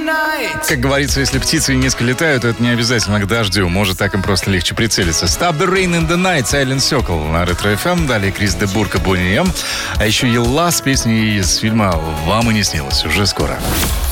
Как говорится, если птицы низко летают, то это не обязательно к дождю. Может, так им просто легче прицелиться. Stop the Rain in the Night, Silent Circle на Ретро FM. Далее Крис де Бурка, Boney M. А еще Елла с песней из фильма «Вам и не снилось». Уже скоро.